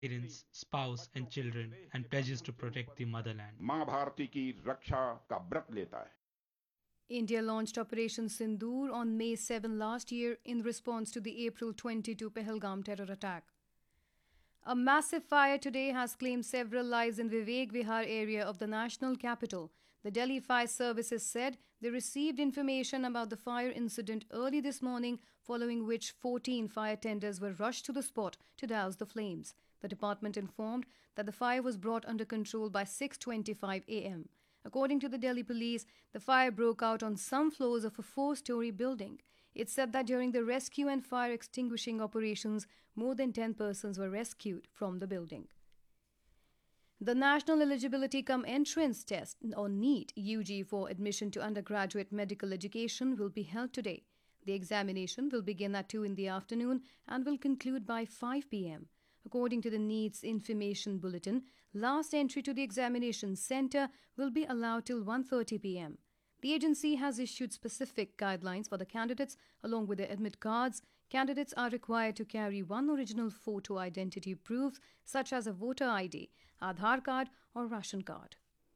parents, spouse, and children, and pledges to protect the motherland. मां भारती की रक्षा का व्रत लेता है. India launched Operation Sindoor on May 7 last year in response to the April 22 Pahalgam terror attack. A massive fire today has claimed several lives in Vivek Vihar area of the national capital. The Delhi Fire Services said they received information about the fire incident early this morning, following which 14 fire tenders were rushed to the spot to douse the flames. The department informed that the fire was brought under control by 6:25 a.m. According to the Delhi police, the fire broke out on some floors of a four-story building. It said that during the rescue and fire extinguishing operations, more than 10 persons were rescued from the building. The National Eligibility Cum Entrance Test, or NEET UG, for admission to undergraduate medical education will be held today. The examination will begin at 2 in the afternoon and will conclude by 5 p.m. According to the NEET's information bulletin, last entry to the examination centre will be allowed till 1:30 p.m. The agency has issued specific guidelines for the candidates along with their admit cards. Candidates are required to carry one original photo identity proof such as a voter ID, Aadhaar card or ration card.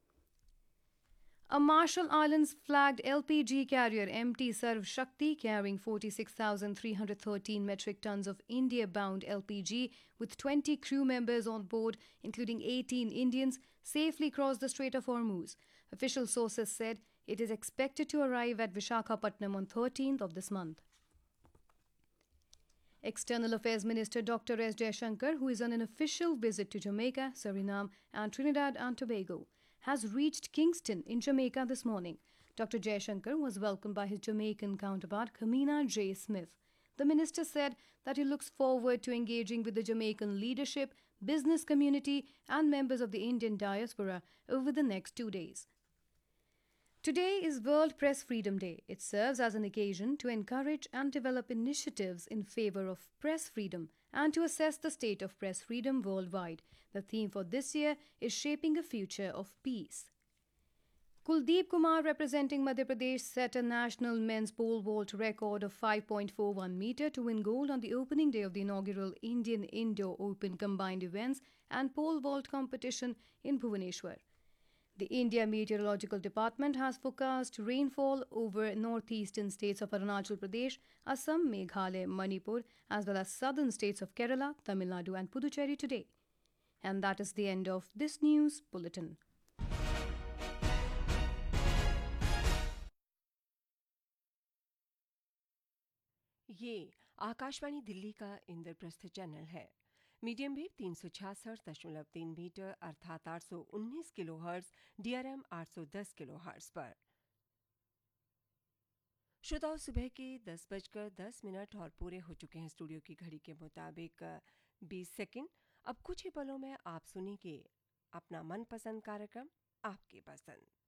A Marshall Islands flagged LPG carrier MT Sarv Shakti carrying 46,313 metric tons of India-bound LPG with 20 crew members on board, including 18 Indians, safely crossed the Strait of Hormuz. Official sources said it is expected to arrive at Vishakhapatnam on 13th of this month. External Affairs Minister Dr. S. Jaishankar, who is on an official visit to Jamaica, Suriname and Trinidad and Tobago, has reached Kingston in Jamaica this morning. Dr. Jaishankar was welcomed by his Jamaican counterpart, Kamina J. Smith. The minister said that he looks forward to engaging with the Jamaican leadership, business community and members of the Indian diaspora over the next 2 days. Today is World Press Freedom Day. It serves as an occasion to encourage and develop initiatives in favor of press freedom and to assess the state of press freedom worldwide. The theme for this year is Shaping a Future of Peace. Kuldeep Kumar, representing Madhya Pradesh, set a national men's pole vault record of 5.41 meter to win gold on the opening day of the inaugural Indian Indo Open combined events and pole vault competition in Bhubaneswar. The India Meteorological Department has forecast rainfall over northeastern states of Arunachal Pradesh, Assam, Meghalaya, Manipur, as well as southern states of Kerala, Tamil Nadu and Puducherry today. And that is the end of this news bulletin. ये आकाशवाणी दिल्ली का Indraprastha channel है। Medium wave 366.3 metre अर्थात 819 kilohertz, DRM 810 kilohertz पर। श्रोताओं, सुबह के 10:10 और पूरे हो चुके हैं स्टूडियो की घड़ी के मुताबिक 20 सेकंड। अब कुछ ही पलों में आप सुनेंगे अपना मनपसंद कार्यक्रम आपके पसंद।